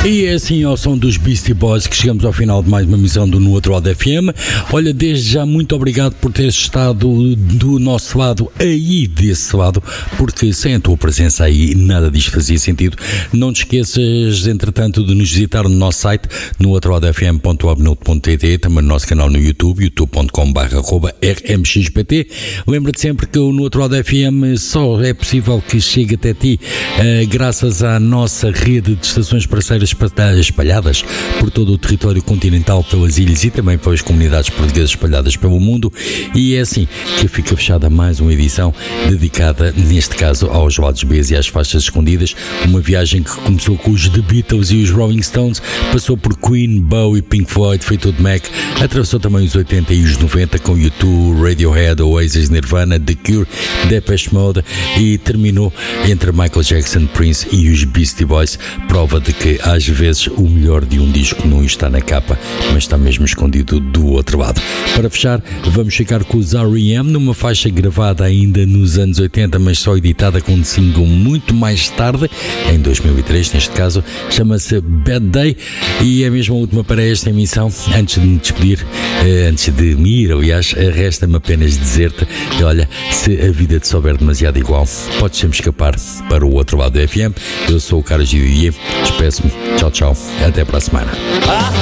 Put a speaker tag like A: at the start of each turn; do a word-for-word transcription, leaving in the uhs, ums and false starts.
A: E é assim, ao som dos Beastie Boys, que chegamos ao final de mais uma missão do No Outro Lado F M. Olha, desde já muito obrigado por teres estado do nosso lado, aí desse lado, porque sem a tua presença aí nada disto fazia sentido. Não te esqueças, entretanto, de nos visitar no nosso site, no outro lado f m ponto webnote ponto t t, também no nosso canal no YouTube, youtube ponto com barra r m x p t. Lembra-te sempre que o No Outro Lado F M só é possível que chegue até ti uh, graças à nossa rede de estações parceiras espalhadas por todo o território continental, pelas ilhas e também pelas comunidades portuguesas espalhadas pelo mundo. E é assim que fica fechada mais uma edição dedicada, neste caso, aos lados B e às faixas escondidas. Uma viagem que começou com os The Beatles e os Rolling Stones, passou por Queen, Bowie, Pink Floyd, Fleetwood Mac, atravessou também os oitenta e os noventa com U dois, Radiohead, Oasis, Nirvana, The Cure, Depeche Mode e terminou entre Michael Jackson, Prince e os Beastie Boys. Prova de que às vezes o melhor de um disco não está na capa, mas está mesmo escondido do outro lado. Para fechar, vamos ficar com os R E M numa faixa gravada ainda nos anos oitenta, mas só editada com um single muito mais tarde, em dois mil e três neste caso, chama-se Bad Day, e é mesmo a última para esta emissão. Antes de me despedir, antes de me ir, aliás, resta-me apenas dizer-te, olha, se a vida te souber demasiado igual, podes sempre escapar para o outro lado do F M. Eu sou o Carlos Didier, despeço-me, tchau tchau, até para a semana.